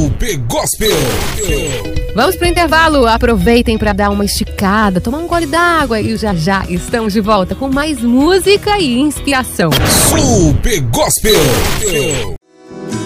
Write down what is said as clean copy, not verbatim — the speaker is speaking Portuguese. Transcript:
Super Gospel. Vamos pro intervalo, aproveitem para dar uma esticada, tomar um gole d'água e já estamos de volta com mais música e inspiração. Super Gospel.